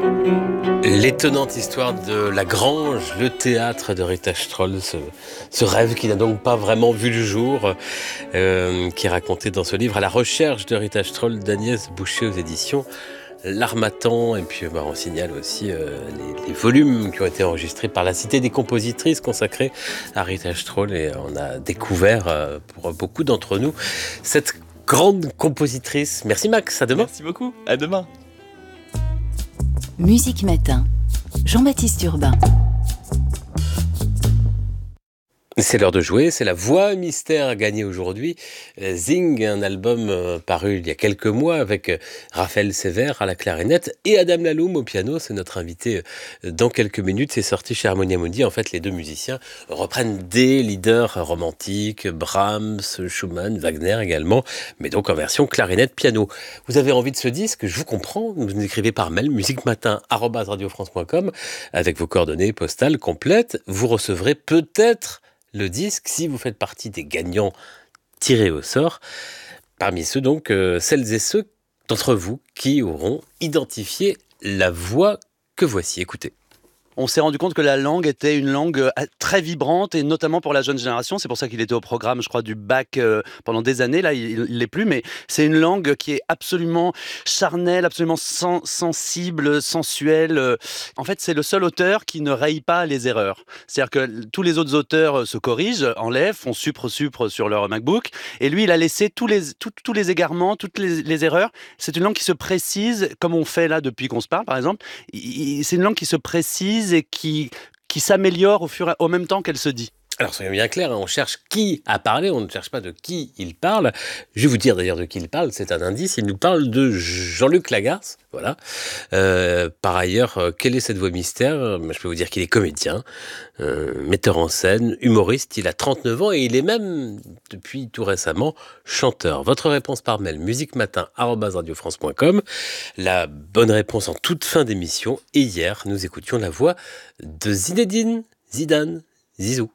L'étonnante histoire de La Grange, le théâtre de Rita Stroll, ce rêve qui n'a donc pas vraiment vu le jour, qui est raconté dans ce livre à la recherche de Rita Stroll d'Agnès Boucher aux éditions L'Harmattan. Et puis on signale aussi les volumes qui ont été enregistrés par la Cité des compositrices consacrée à Rita Stroll. Et on a découvert pour beaucoup d'entre nous cette grande compositrice. Merci Max, à demain. Merci beaucoup, à demain. Musique Matin, Jean-Baptiste Urbain. C'est l'heure de jouer, c'est la voix mystère gagnée aujourd'hui. Zing, un album paru il y a quelques mois avec Raphaël Sévère à la clarinette et Adam Laloum au piano. C'est notre invité dans quelques minutes. C'est sorti chez Harmonia Mundi. En fait, les deux musiciens reprennent des leaders romantiques, Brahms, Schumann, Wagner également, mais donc en version clarinette-piano. Vous avez envie de ce disque? Je vous comprends. Vous nous écrivez par mail musicmatin@radiofrance.com avec vos coordonnées postales complètes. Vous recevrez peut-être le disque si vous faites partie des gagnants tirés au sort. Parmi ceux donc, celles et ceux d'entre vous qui auront identifié la voix que voici. Écoutez. On s'est rendu compte que la langue était une langue très vibrante et notamment pour la jeune génération. C'est pour ça qu'il était au programme, je crois, du bac pendant des années. Là, il l'est plus, mais c'est une langue qui est absolument charnelle, absolument sensible, sensuelle. En fait, c'est le seul auteur qui ne raye pas les erreurs. C'est-à-dire que tous les autres auteurs se corrigent, enlèvent, font supre sur leur MacBook. Et lui, il a laissé tous les égarements, toutes les erreurs. C'est une langue qui se précise, comme on fait là depuis qu'on se parle, par exemple. C'est une langue qui se précise et qui s'améliore au même temps qu'elle se dit. Alors soyons bien clairs, on cherche qui a parlé, on ne cherche pas de qui il parle. Je vais vous dire d'ailleurs de qui il parle, c'est un indice, il nous parle de Jean-Luc Lagarce, voilà. Par ailleurs, quelle est cette voix mystère? Je peux vous dire qu'il est comédien, metteur en scène, humoriste, il a 39 ans et il est même, depuis tout récemment, chanteur. Votre réponse par mail, musicmatin@radiofrance.com. La bonne réponse en toute fin d'émission. Et hier, nous écoutions la voix de Zinedine Zidane, Zizou.